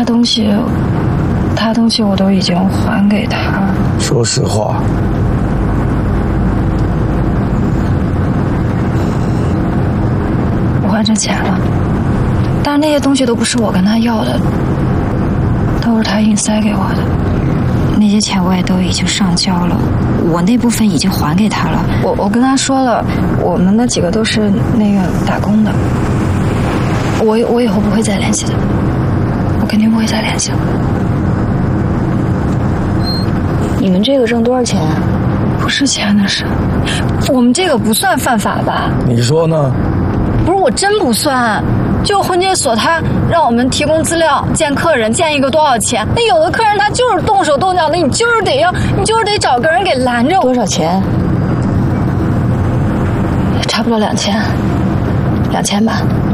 他东西我都已经还给他了。 说实话， 我还这钱了，但是那些东西都不是我跟他要的，都是他硬塞给我的。 那些钱我也都已经上交了，我那部分已经还给他了。 我跟他说了，我们那几个都是那个打工的，我以后不会再联系的，我肯定不会再联系了。 你们这个挣多少钱啊？ 不是钱的事，我们这个不算犯法吧？ 你说呢？ 不是，我真不算。就婚介所他让我们提供资料见客人，见一个多少钱？那有的客人他就是动手动脚的，你就是得找个人给拦着。 多少钱？ 差不多2000吧。